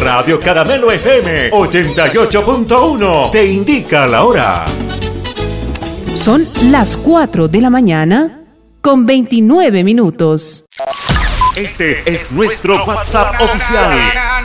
Radio Caramelo FM 88.1 te indica la hora. Son las 4 de la mañana con 29 minutos. Este es nuestro WhatsApp oficial